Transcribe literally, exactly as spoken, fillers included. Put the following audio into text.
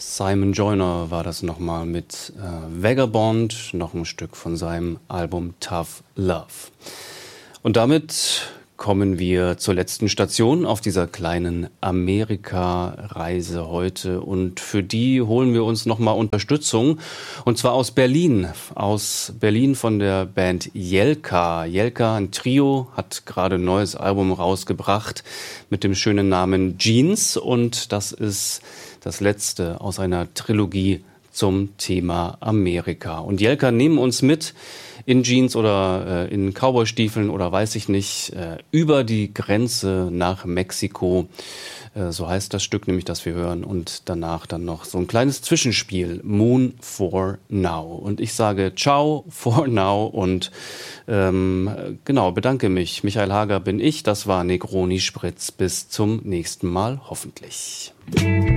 Simon Joyner war das nochmal mit äh, Vagabond, noch ein Stück von seinem Album Tough Love. Und damit kommen wir zur letzten Station auf dieser kleinen Amerika-Reise heute. Und für die holen wir uns nochmal Unterstützung. Und zwar aus Berlin. Aus Berlin von der Band Jelka. Jelka, ein Trio, hat gerade ein neues Album rausgebracht mit dem schönen Namen Jeans. Und das ist das letzte aus einer Trilogie zum Thema Amerika. Und Jelka nehmen uns mit in Jeans oder äh, in Cowboystiefeln oder weiß ich nicht, äh, über die Grenze nach Mexiko. Äh, so heißt das Stück nämlich, das wir hören. Und danach dann noch so ein kleines Zwischenspiel, Moon for Now. Und ich sage Ciao for now und ähm, genau, bedanke mich. Michael Hager bin ich, das war Negroni Spritz. Bis zum nächsten Mal, hoffentlich.